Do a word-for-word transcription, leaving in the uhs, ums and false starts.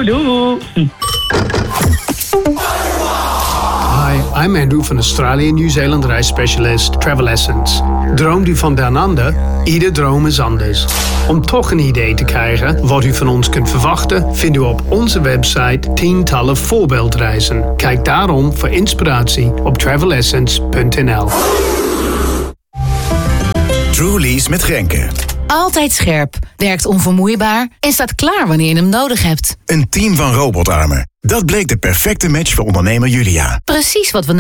Doei, doei. Hi, I'm Andrew van Australië en Nieuw-Zeeland reisspecialist Travel Essence. Droomt u van Down Under? Ieder droom is anders. Om toch een idee te krijgen wat u van ons kunt verwachten, vindt u op onze website tientallen voorbeeldreizen. Kijk daarom voor inspiratie op travel essence punt n l. Truly's met Grenke. Altijd scherp, werkt onvermoeibaar en staat klaar wanneer je hem nodig hebt. Een team van robotarmen. Dat bleek de perfecte match voor ondernemer Julia. Precies wat we